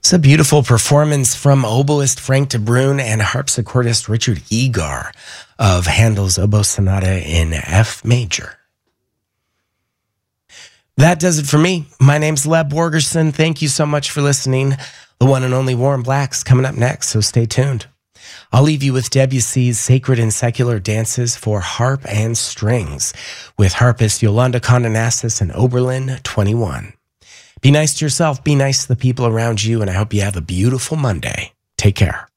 It's a beautiful performance from oboist Frank de Bruin and harpsichordist Richard Egar of Handel's Oboe Sonata in F major. That does it for me. My name's Leb Borgerson. Thank you so much for listening. The one and only Warren Black's coming up next, so stay tuned. I'll leave you with Debussy's Sacred and Secular Dances for Harp and Strings with harpist Yolanda Condonassis and Oberlin 21. Be nice to yourself, be nice to the people around you, and I hope you have a beautiful Monday. Take care.